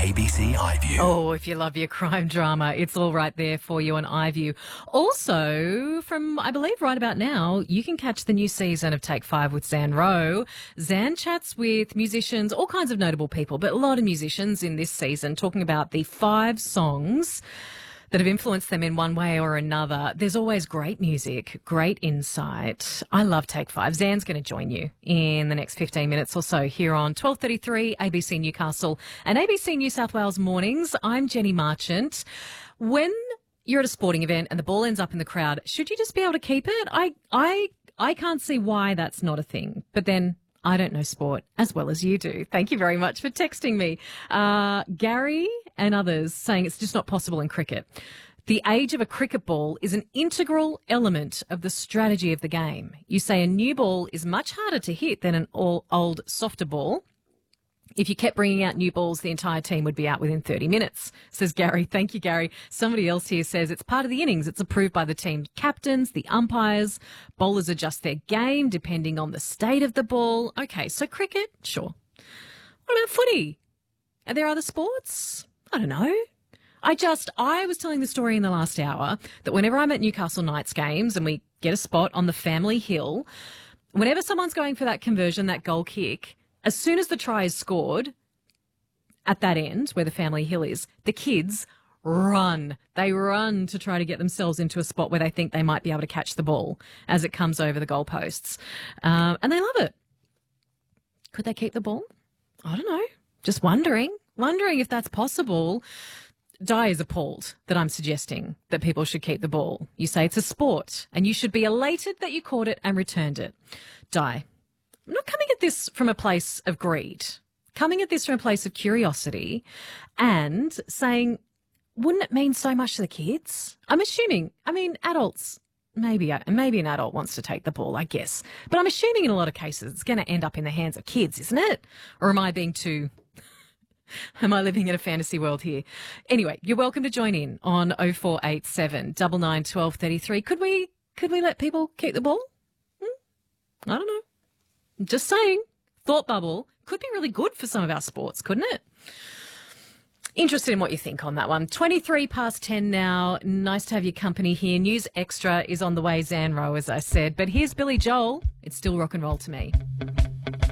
ABC iView. Oh, if you love your crime drama, it's all right there for you on iView. Also, from, I believe, right about now, you can catch the new season of Take 5 with Zan Rowe. Zan chats with musicians, all kinds of notable people, but a lot of musicians in this season, talking about the 5 songs that have influenced them in one way or another. There's always great music, great insight. I love Take 5. Zan's going to join you in the next 15 minutes or so here on 12:33 ABC Newcastle and ABC New South Wales mornings. I'm Jenny Marchant. When you're at a sporting event and the ball ends up in the crowd, should you just be able to keep it? I can't see why that's not a thing. But then I don't know sport as well as you do. Thank you very much for texting me. Gary and others saying it's just not possible in cricket. The age of a cricket ball is an integral element of the strategy of the game. You say a new ball is much harder to hit than an old, softer ball. If you kept bringing out new balls, the entire team would be out within 30 minutes, says Gary. Thank you, Gary. Somebody else here says it's part of the innings. It's approved by the team captains, the umpires. Bowlers adjust their game depending on the state of the ball. Okay, so cricket, sure. What about footy? Are there other sports? I don't know. I was telling the story in the last hour that whenever I'm at Newcastle Knights games and we get a spot on the family hill, whenever someone's going for that conversion, that goal kick, as soon as the try is scored at that end where the family hill is, the kids run. They run to try to get themselves into a spot where they think they might be able to catch the ball as it comes over the goalposts. And they love it. Could they keep the ball? I don't know. Just wondering if that's possible. Di is appalled that I'm suggesting that people should keep the ball. You say it's a sport and you should be elated that you caught it and returned it. Di, I'm not coming at this from a place of greed, coming at this from a place of curiosity and saying, wouldn't it mean so much to the kids? Adults, maybe an adult wants to take the ball, I guess. But I'm assuming in a lot of cases it's going to end up in the hands of kids, isn't it? Or am I living in a fantasy world here? Anyway, you're welcome to join in on 0487 99 12 33. Could we let people keep the ball? I don't know. Just saying, thought bubble could be really good for some of our sports, couldn't it? Interested in what you think on that one. 23 past 10 now. Nice to have your company here. News Extra is on the way, Zan Rowe, as I said. But here's Billy Joel. It's still rock and roll to me.